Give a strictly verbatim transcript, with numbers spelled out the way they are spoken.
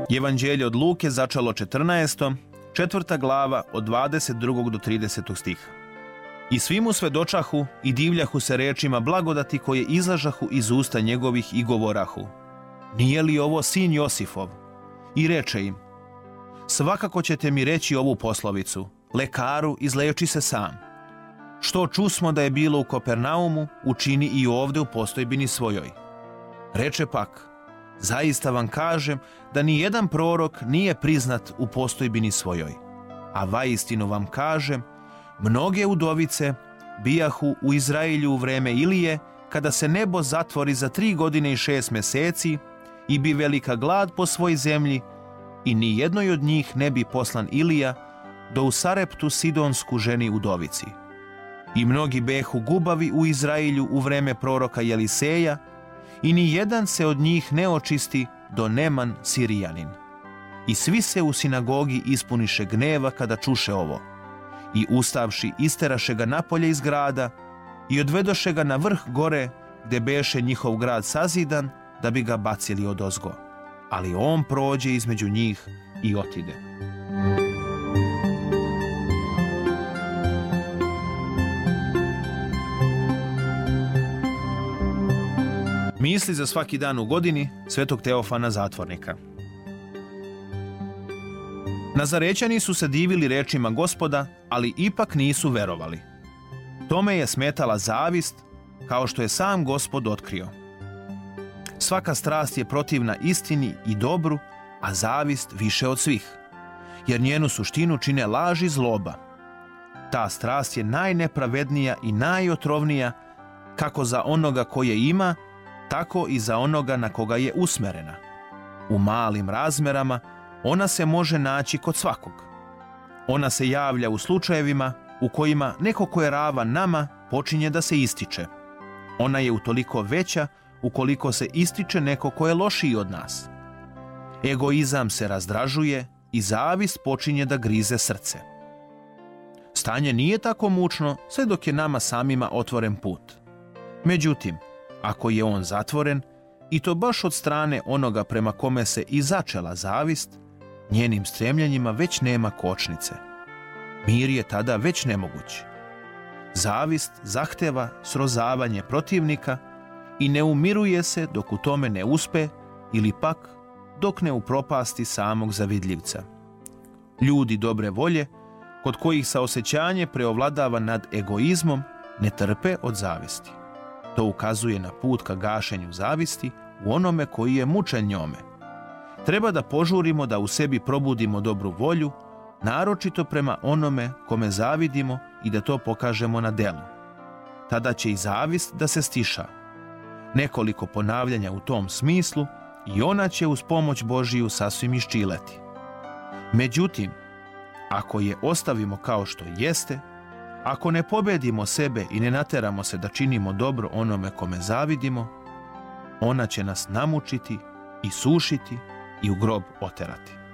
Evanđelje od Luke začalo četrnaesto, četvrta glava od dvadeset drugog do tridesetog stiha. I svi mu svedočahu i divljahu se rečima blagodati koje izlažahu iz usta njegovih i govorahu: nije li ovo sin Josifov? I reče im: svakako ćete mi reći ovu poslovicu: lekaru, izleči se sam. Što čusmo da je bilo u Kopernaumu, učini i ovde u postojbini svojoj. Reče pak: zaista vam kažem da ni jedan prorok nije priznat u postojbini svojoj. A vaistinu vam kažem, mnoge udovice bijahu u Izraelju u vreme Ilije, kada se nebo zatvori za tri godine i šest meseci i bi velika glad po svoj zemlji, i ni jednoj od njih ne bi poslan Ilija do u Sareptu Sidonsku ženi udovici. I mnogi behu gubavi u Izraelju u vreme proroka Jeliseja, i ni jedan se od njih ne očisti do Neman Sirijanin. I svi se u sinagogi ispuniše gneva kada čuše ovo. I ustavši isteraše ga napolje iz grada i odvedoše ga na vrh gore gde beše njihov grad sazidan, da bi ga bacili odozgo. Ali on prođe između njih i otide. Misli za svaki dan u godini svetog Teofana Zatvornika. Nazarećani su se divili rečima Gospoda, ali ipak nisu verovali. Tome je smetala zavist, kao što je sam Gospod otkrio. Svaka strast je protivna istini i dobru, a zavist više od svih, jer njenu suštinu čine laž i zloba. Ta strast je najnepravednija i najotrovnija, kako za onoga koje ima, tako i za onoga na koga je usmerena. U malim razmerama ona se može naći kod svakog. Ona se javlja u slučajevima u kojima neko ko je ravan nama počinje da se ističe. Ona je utoliko veća ukoliko se ističe neko ko je lošiji od nas. Egoizam se razdražuje i zavist počinje da grize srce. Stanje nije tako mučno sve dok je nama samima otvoren put. Međutim, ako je on zatvoren, i to baš od strane onoga prema kome se i začela zavist, njenim stremljenjima već nema kočnice. Mir je tada već nemoguć. Zavist zahteva srozavanje protivnika i ne umiruje se dok u tome ne uspe ili pak dok ne upropasti samog zavidljivca. Ljudi dobre volje, kod kojih saosećanje preovladava nad egoizmom, ne trpe od zavisti. To ukazuje na put ka gašenju zavisti u onome koji je mučen njome. Treba da požurimo da u sebi probudimo dobru volju, naročito prema onome kome zavidimo, i da to pokažemo na delu. Tada će i zavist da se stiša. Nekoliko ponavljanja u tom smislu i ona će uz pomoć Božiju sasvim iščileti. Međutim, ako je ostavimo kao što jeste, ako ne pobedimo sebe i ne nateramo se da činimo dobro onome kome zavidimo, ona će nas namučiti i sušiti i u grob oterati.